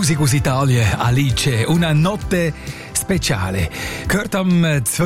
Musik aus Italien, Alice, una notte speciale. Gehört am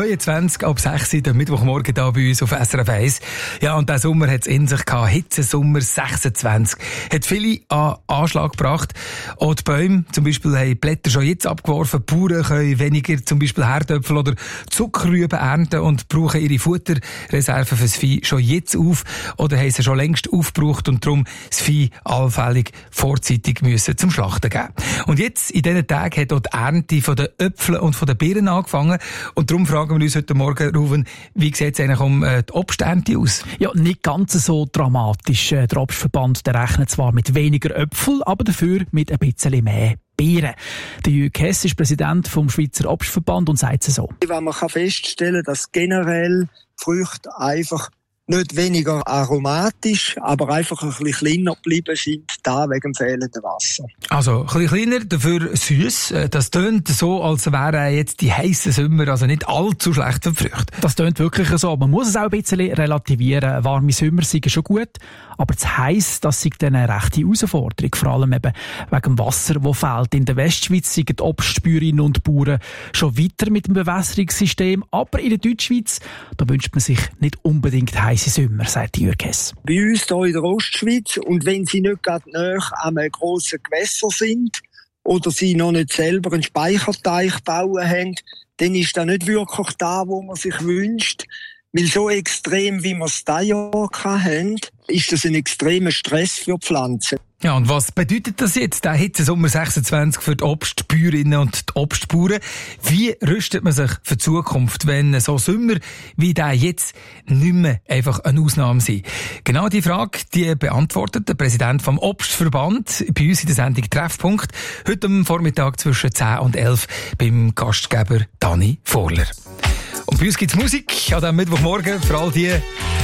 22 ab 6 Uhr, am Mittwochmorgen hier bei uns auf SRF 1. Ja, und der Sommer hat es in sich gehabt. Hitzesommer 26. Hat viele an Anschlag gebracht. Auch die Bäume, zum Beispiel, haben die Blätter schon jetzt abgeworfen. Die Bauern können weniger, zum Beispiel Herdöpfel oder Zuckerrüben ernten und brauchen ihre Futterreserven fürs Vieh schon jetzt auf. Oder haben sie schon längst aufgebraucht und darum das Vieh allfällig vorzeitig müssen zum Schlachten geben. Und jetzt, in diesen Tagen, hat auch die Ernte von den Äpfeln und von den Birnen angefangen. Und darum fragen wir uns heute Morgen, Ruven, wie sieht es eigentlich um die Obsternte aus? Ja, nicht ganz so dramatisch. Der Obstverband der rechnet zwar mit weniger Äpfel, aber dafür mit ein bisschen mehr Beeren. Der Jürg Hess ist Präsident vom Schweizer Obstverband und sagt es so. Wenn man feststellen kann, dass generell Früchte einfach nicht weniger aromatisch, aber einfach ein bisschen kleiner geblieben sind, da wegen dem fehlenden Wasser. Also, ein bisschen kleiner, dafür süß. Das tönt so, als wären jetzt die heissen Sommer also nicht allzu schlecht für die Früchte. Das tönt wirklich so. Man muss es auch ein bisschen relativieren. Warme Sommer sind schon gut, aber das heisst, das ist eine rechte Herausforderung. Vor allem eben wegen dem Wasser, das fehlt. In der Westschweiz sind die Obstbäuerinnen und Bauern schon weiter mit dem Bewässerungssystem, aber in der Deutschschweiz, da wünscht man sich nicht unbedingt heiße Sommer, sagt Jürg Hess. Bei uns hier in der Ostschweiz, und wenn sie nicht gerade nahe an einem grossen Gewässer sind oder sie noch nicht selber einen Speicherteich bauen haben, dann ist das nicht wirklich da, wo man sich wünscht. Weil so extrem, wie wir es dieses Jahr hatten, ist das ein extremer Stress für die Pflanzen. Ja, und was bedeutet das jetzt, der Hitzesommer 26 für die Obstbäuerinnen und die Obstbauern? Wie rüstet man sich für die Zukunft, wenn so Sommer wie der jetzt nicht mehr einfach eine Ausnahme sind? Genau die Frage, die beantwortet der Präsident vom Obstverband bei uns in der Sendung Treffpunkt, heute am Vormittag zwischen 10 und 11 beim Gastgeber Dani Vorler. Und bei uns gibt's Musik an diesem Mittwochmorgen für all die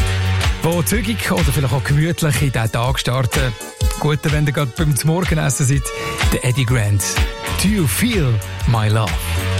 zügig oder vielleicht auch gemütlich in diesen Tag starten. Gut, wenn ihr gerade beim Morgenessen seid, der Eddie Grant. Do you feel my love?